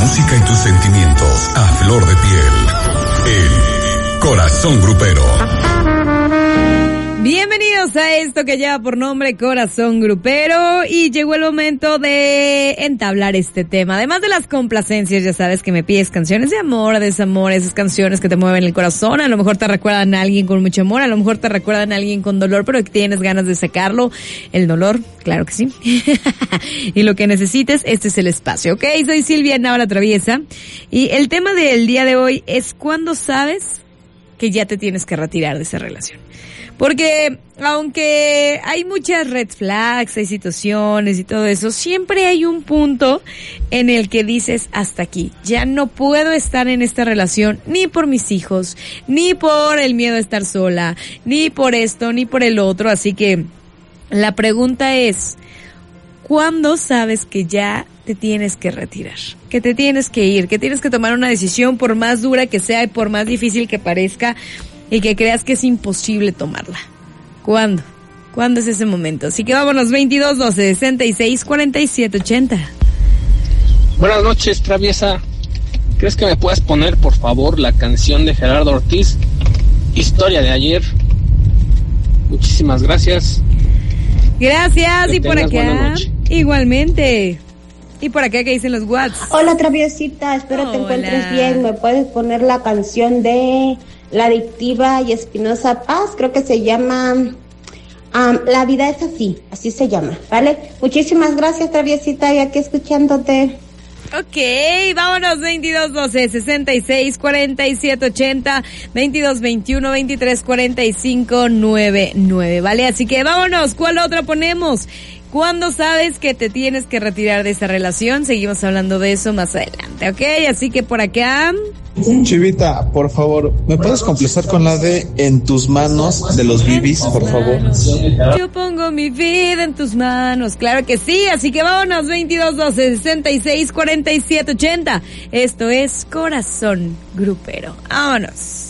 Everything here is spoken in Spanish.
música y tus sentimientos a flor de piel. El Corazón Grupero. Bienvenidos a esto que lleva por nombre Corazón Grupero, y llegó el momento de entablar este tema. Además de las complacencias, ya sabes que me pides canciones de amor, desamor, esas canciones que te mueven el corazón. A lo mejor te recuerdan a alguien con mucho amor, a lo mejor te recuerdan a alguien con dolor, pero que tienes ganas de sacarlo. El dolor, claro que sí. Y lo que necesites, este es el espacio, ¿ok? Soy Silvia Návala Traviesa, y el tema del día de hoy es ¿cuándo sabes que ya te tienes que retirar de esa relación? Porque aunque hay muchas red flags, hay situaciones y todo eso, siempre hay un punto en el que dices hasta aquí. Ya no puedo estar en esta relación ni por mis hijos, ni por el miedo a estar sola, ni por esto, ni por el otro. Así que la pregunta es, ¿cuándo sabes que ya te tienes que retirar? Que te tienes que ir, que tienes que tomar una decisión por más dura que sea y por más difícil que parezca, y que creas que es imposible tomarla. ¿Cuándo? ¿Cuándo es ese momento? Así que vámonos, 22 12 66 47 80. Buenas noches, Traviesa. ¿Crees que me puedas poner, por favor, la canción de Gerardo Ortiz, Historia de ayer? Muchísimas gracias. Gracias, que y por acá, igualmente. Y por acá, ¿qué dicen los WhatsApp? Hola, Traviesita, espero te encuentres bien. ¿Me puedes poner la canción de La Adictiva y Espinosa Paz? Creo que se llama La Vida es así se llama, ¿vale? Muchísimas gracias, Traviesita, y aquí escuchándote. Ok, vámonos, 22 12 66 47 80, 22 21 23 45 99, ¿vale? Así que vámonos, ¿cuál otra ponemos? ¿Cuándo sabes que te tienes que retirar de esa relación? Seguimos hablando de eso más adelante, ¿ok? Así que por acá... Chivita, por favor, ¿me puedes complacer con la de En tus manos de los Bibis, por favor? Yo pongo mi vida en tus manos. Claro que sí, así que vámonos, 22 12 66 47 80. Esto es Corazón Grupero. Vámonos.